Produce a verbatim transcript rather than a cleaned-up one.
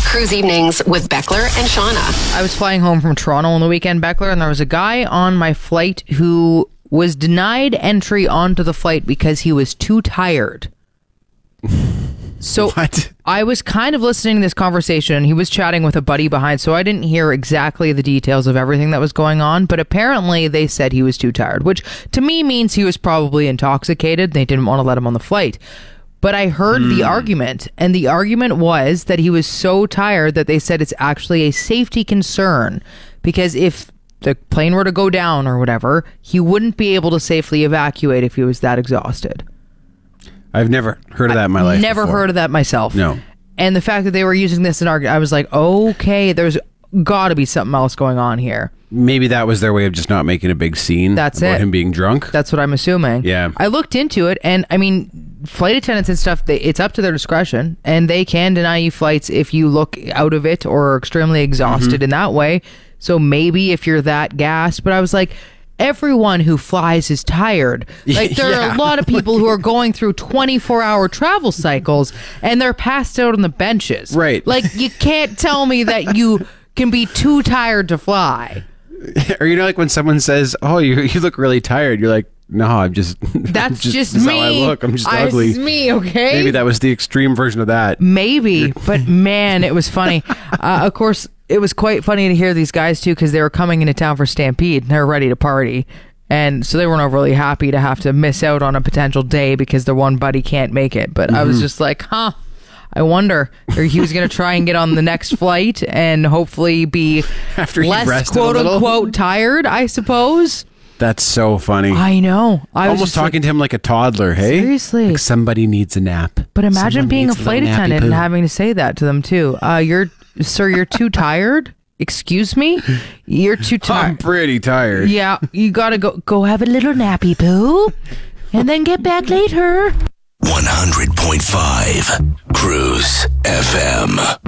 Cruise Evenings with Beckler and Shauna. I was flying home from Toronto on the weekend, Beckler, and there was a guy on my flight who was denied entry onto the flight because he was too tired. So what? I was kind of listening to this conversation. He was chatting with a buddy behind, so I didn't hear exactly the details of everything that was going on, but apparently they said he was too tired, which to me means he was probably intoxicated. They didn't want to let him on the flight. But I heard mm. the argument, and the argument was that he was so tired that they said it's actually a safety concern, because if the plane were to go down or whatever, he wouldn't be able to safely evacuate if he was that exhausted. I've never heard of that in my life Never before. heard of that myself. No. And the fact that they were using this in argument, I was like, okay, there's got to be something else going on here. Maybe that was their way of just not making a big scene. That's about it. him being drunk. That's what I'm assuming. Yeah. I looked into it, and I mean, flight attendants and stuff, they, it's up to their discretion, and they can deny you flights if you look out of it or are extremely exhausted mm-hmm. in that way. So maybe if you're that gassed, but I was like, everyone who flies is tired. Like, there yeah. are a lot of people who are going through twenty-four hour travel cycles and they're passed out on the benches. Right. Like, you can't tell me that you can be too tired to fly. Or, you know, like when someone says, oh, you you look really tired, you're like, no, I'm just... That's just, just that's me. how I look. I'm just I, ugly. It's me, okay? Maybe that was the extreme version of that. Maybe, but man, it was funny. Uh, of course, it was quite funny to hear these guys too, because they were coming into town for Stampede and they were ready to party, and so they weren't overly happy to have to miss out on a potential day because their one buddy can't make it. But mm-hmm. I was just like, huh, I wonder, or he was going to try and get on the next flight and hopefully be after less quote unquote tired, I suppose. That's so funny. I know. I was almost talking like, to him like a toddler. Hey, seriously, like somebody needs a nap. But imagine Someone being a flight a attendant and having to say that to them too. Uh, you're, sir, you're too tired. Excuse me, you're too tired. I'm pretty tired. Yeah, you gotta go go have a little nappy poo, and then get back later. one hundred point five Cruise F M.